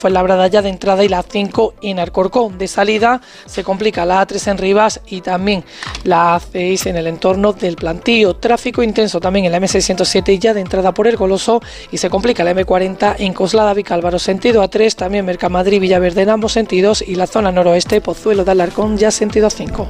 Fuenlabrada ya de entrada y la 5 en Alcorcón. De salida se complica la A3 en Rivas y también la A6 en el entorno del Plantío. Tráfico intenso también en la M607 y ya de entrada por el Goloso, y se complica la M40 en Coslada Vicálvaro sentido A3, también Mercamadrid Villaverde en ambos sentidos, y la zona noroeste Pozuelo de Alarcón ya sentido A5.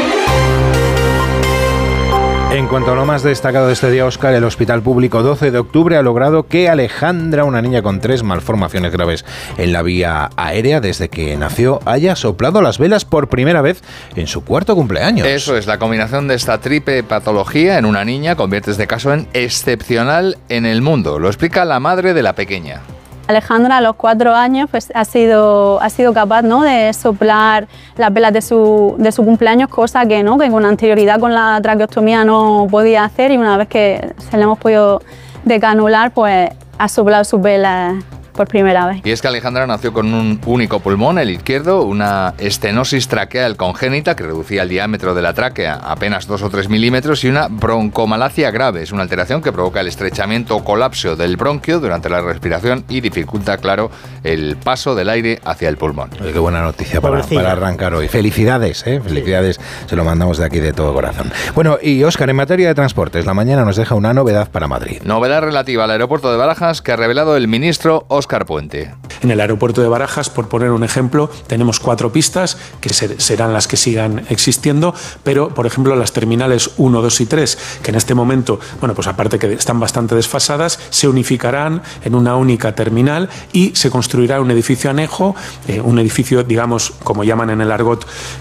En cuanto a lo más destacado de este día, Óscar, el Hospital Público 12 de Octubre ha logrado que Alejandra, una niña con 3 malformaciones graves en la vía aérea desde que nació, haya soplado las velas por primera vez en su 4º cumpleaños. Eso es, la combinación de esta triple patología en una niña convierte este caso en excepcional en el mundo. Lo explica la madre de la pequeña. Alejandra a los 4 años pues, ha sido capaz, ¿no?, de soplar las velas de su cumpleaños, cosa que con anterioridad con la traqueostomía no podía hacer, y una vez que se le hemos podido decanular, pues ha soplado sus velas por primera vez. Y es que Alejandra nació con un único pulmón, el izquierdo, una estenosis traqueal congénita que reducía el diámetro de la tráquea a apenas 2 o 3 milímetros, y una broncomalacia grave. Es una alteración que provoca el estrechamiento o colapso del bronquio durante la respiración y dificulta, claro, el paso del aire hacia el pulmón. Oye, qué buena noticia para arrancar hoy. Felicidades, felicidades, se lo mandamos de aquí de todo corazón. Bueno, y Óscar, en materia de transportes, la mañana nos deja una novedad para Madrid. Novedad relativa al aeropuerto de Barajas que ha revelado el ministro Óscar Puente. En el aeropuerto de Barajas, por poner un ejemplo, tenemos 4 pistas que serán las que sigan existiendo, pero, por ejemplo, las terminales 1, 2 y 3, que en este momento, pues aparte que están bastante desfasadas, se unificarán en una única terminal y se construirá un edificio anejo, un edificio, digamos, como llaman en el argot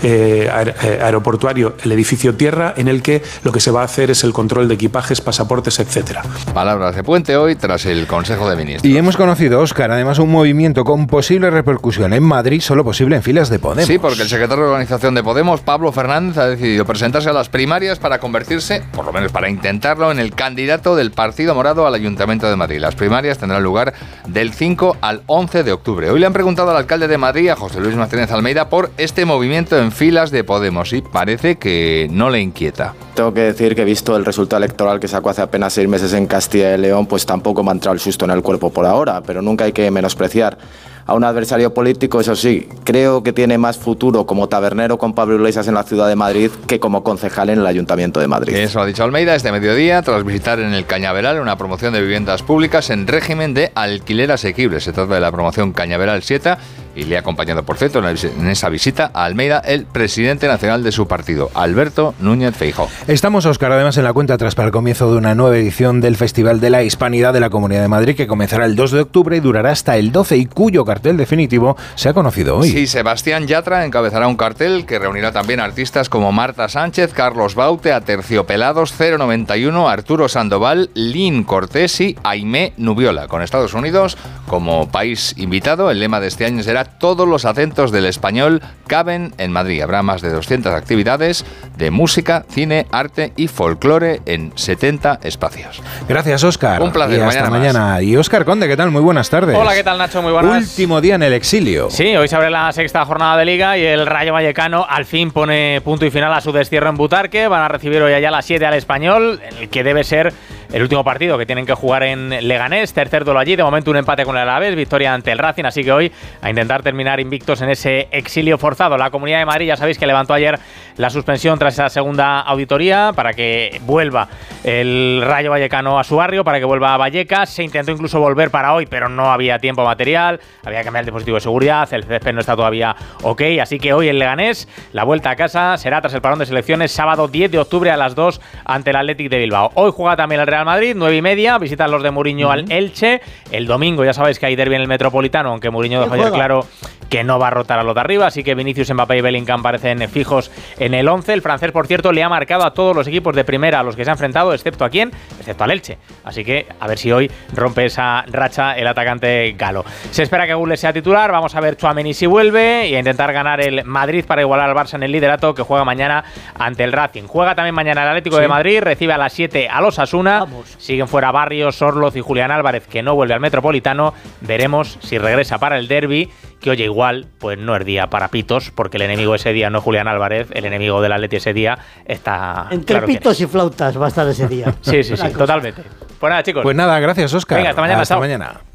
aeroportuario, el edificio tierra, en el que lo que se va a hacer es el control de equipajes, pasaportes, etcétera. Palabras de Puente hoy tras el Consejo de Ministros. Y hemos conocido, Óscar, además un movimiento con posible repercusión en Madrid, solo posible en filas de Podemos. Sí, porque el secretario de organización de Podemos, Pablo Fernández, ha decidido presentarse a las primarias para convertirse, por lo menos para intentarlo, en el candidato del Partido Morado al Ayuntamiento de Madrid. Las primarias tendrán lugar del 5 al 11 de octubre. Hoy le han preguntado al alcalde de Madrid, a José Luis Martínez Almeida, por este movimiento en filas de Podemos, y parece que no le inquieta. Tengo que decir que, visto el resultado electoral que sacó hace apenas 6 meses en Castilla y León, pues tampoco me ha entrado el susto en el cuerpo por ahora, pero nunca hay que menospreciar a un adversario político. Eso sí, creo que tiene más futuro como tabernero con Pablo Iglesias en la ciudad de Madrid que como concejal en el Ayuntamiento de Madrid. Eso ha dicho Almeida este mediodía tras visitar en el Cañaveral una promoción de viviendas públicas en régimen de alquiler asequible. Se trata de la promoción Cañaveral 7, y le ha acompañado, por cierto, en esa visita a Almeida, el presidente nacional de su partido, Alberto Núñez Feijóo. Estamos, Óscar, además en la cuenta atrás para el comienzo de una nueva edición del Festival de la Hispanidad de la Comunidad de Madrid, que comenzará el 2 de octubre y durará hasta el 12, y cuyo cartel definitivo se ha conocido hoy. Sí, Sebastián Yatra encabezará un cartel que reunirá también artistas como Marta Sánchez, Carlos Baute, Aterciopelados, 091, Arturo Sandoval, Lynn Cortés y Aimé Nubiola. Con Estados Unidos como país invitado, el lema de este año será "Todos los acentos del español caben en Madrid". Habrá más de 200 actividades de música, cine, arte y folclore en 70 espacios. Gracias, Óscar. Un placer. Y hasta mañana. Y Óscar Conde, ¿qué tal? Muy buenas tardes. Hola, ¿qué tal, Nacho? Muy buenas. Último día en el exilio. Sí, hoy se abre la 6ª jornada de Liga y el Rayo Vallecano al fin pone punto y final a su destierro en Butarque. Van a recibir hoy allá a las 7 al Español, en el que debe ser el último partido que tienen que jugar en Leganés. Tercer duelo allí, de momento un empate con el Alavés, victoria ante el Racing, así que hoy a intentar terminar invictos en ese exilio forzado. La Comunidad de Madrid, ya sabéis que levantó ayer la suspensión tras esa segunda auditoría para que vuelva el Rayo Vallecano a su barrio, para que vuelva a Vallecas. Se intentó incluso volver para hoy, pero no había tiempo material, había que cambiar el dispositivo de seguridad, el césped no está todavía ok, así que hoy en Leganés la vuelta a casa será tras el parón de selecciones, sábado 10 de octubre a las 2 ante el Athletic de Bilbao. Hoy juega también el Real Madrid, 9:30, visitan los de Mourinho al Elche. El domingo ya sabéis que hay derbi en el Metropolitano, aunque Mourinho dejó ayer claro que no va a rotar a los de arriba, así que Vinicius, Mbappé y Bellingham parecen fijos en el 11. El francés, por cierto, le ha marcado a todos los equipos de primera a los que se ha enfrentado, excepto a quién, excepto al Elche. Así que a ver si hoy rompe esa racha el atacante galo. Se espera que Güler sea titular, vamos a ver Tchouaméni si vuelve y a intentar ganar el Madrid para igualar al Barça en el liderato, que juega mañana ante el Racing. Juega también mañana el Atlético de Madrid, recibe a las 7 a los Osasuna. Siguen fuera Barrios, Orloz y Julián Álvarez, que no vuelve al Metropolitano. Veremos si regresa para el derbi, que oye, igual pues no es día para pitos, porque el enemigo ese día no es Julián Álvarez, el enemigo del Atleti ese día está... Entre claro pitos y flautas va a estar ese día. Sí, totalmente. Pues nada, chicos. Pues nada, gracias, Óscar. Venga, hasta mañana. Hasta mañana.